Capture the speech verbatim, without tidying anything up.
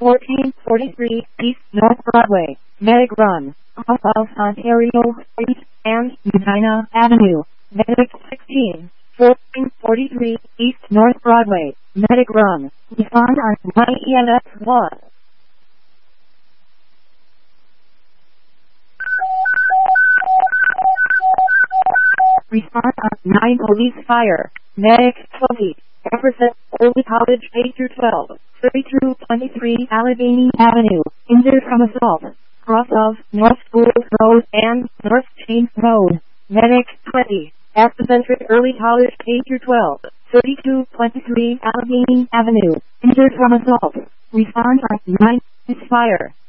fourteen forty-three East North Broadway, Medic Run, off of Ontario Street and Medina Avenue. Medic sixteen, fourteen forty-three East North Broadway, Medic Run. Respond on Y E N S one. Respond on nine Police Fire, Medic twenty. Represent Early College K through twelve, thirty-two twenty-three Allegheny Avenue, injured from assault, cross of North School Road and North Chain Road. Medic twenty. Accident Early College K through twelve, thirty-two twenty-three Allegheny Avenue, injured from assault. Respond on nine Police Fire.